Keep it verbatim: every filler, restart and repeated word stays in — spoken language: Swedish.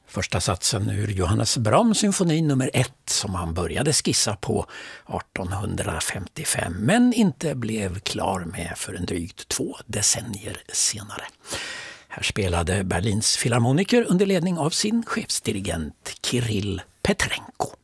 Första satsen ur Johannes Brahms symfoni nummer ett som han började skissa på artonhundrafemtiofem men inte blev klar med förrän drygt två decennier senare. Här spelade Berlins filharmoniker under ledning av sin chefsdirigent Kirill Petrenko.